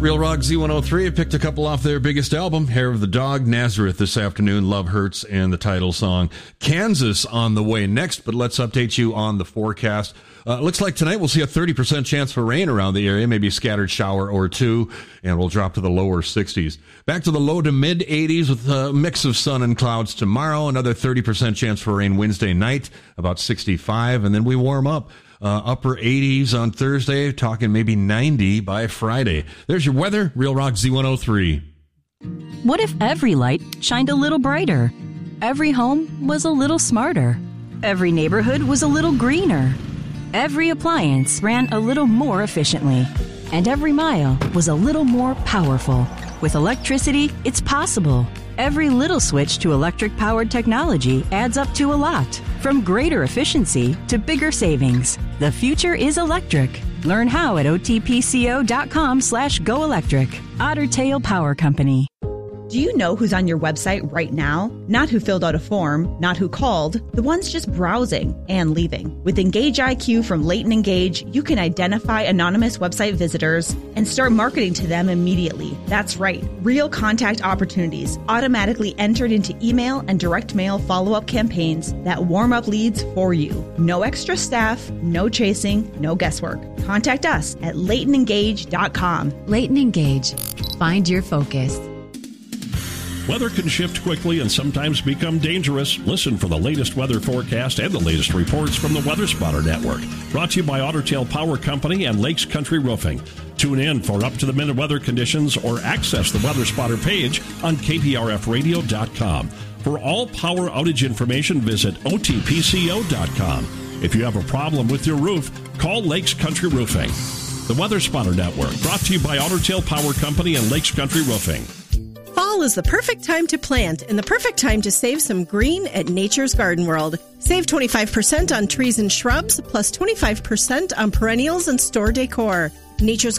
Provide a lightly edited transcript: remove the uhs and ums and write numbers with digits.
Real Rock Z103 picked a couple off their biggest album, Hair of the Dog, Nazareth this afternoon, Love Hurts, and the title song. Kansas on the way next, but let's update you on the forecast. Looks like tonight we'll see a 30% chance for rain around the area, maybe a scattered shower or two, and we'll drop to the lower 60s. Back to the low to mid 80s with a mix of sun and clouds tomorrow, another 30% chance for rain Wednesday night, about 65, and then we warm up. Upper 80s on Thursday, talking maybe 90 by Friday. There's your weather, Real Rock Z103. What if every light shined a little brighter? Every home was a little smarter. Every neighborhood was a little greener. Every appliance ran a little more efficiently. And every mile was a little more powerful. With electricity, it's possible. Every little switch to electric-powered technology adds up to a lot. From greater efficiency to bigger savings. The future is electric. Learn how at otpco.com/goelectric. Otter Tail Power Company. Do you know who's on your website right now? Not who filled out a form, not who called, the ones just browsing and leaving. With Engage IQ from Leighton Engage, you can identify anonymous website visitors and start marketing to them immediately. That's right, real contact opportunities automatically entered into email and direct mail follow-up campaigns that warm up leads for you. No extra staff, no chasing, no guesswork. Contact us at LeightonEngage.com. Leighton Engage. Find your focus. Weather can shift quickly and sometimes become dangerous. Listen for the latest weather forecast and the latest reports from the Weather Spotter Network. Brought to you by Otter Tail Power Company and Lakes Country Roofing. Tune in for up-to-the-minute weather conditions or access the Weather Spotter page on KPRFradio.com. For all power outage information, visit OTPCO.com. If you have a problem with your roof, call Lakes Country Roofing. The Weather Spotter Network, brought to you by Otter Tail Power Company and Lakes Country Roofing. Fall is the perfect time to plant and the perfect time to save some green at Nature's Garden World. Save 25% on trees and shrubs, plus 25% on perennials and store decor. Nature's